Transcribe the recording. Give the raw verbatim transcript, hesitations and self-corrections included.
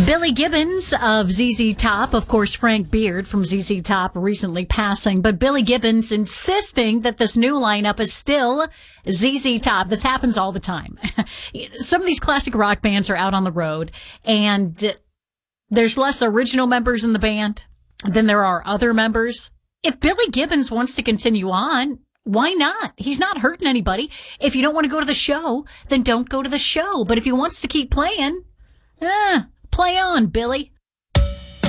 Billy Gibbons of Z Z Top, of course, Frank Beard from Z Z Top recently passing, but Billy Gibbons insisting that this new lineup is still Z Z Top. This happens all the time. Some of these classic rock bands are out on the road, and there's less original members in the band than there are other members. If Billy Gibbons wants to continue on, why not? He's not hurting anybody. If you don't want to go to the show, then don't go to the show. But if he wants to keep playing, eh, play on, Billy.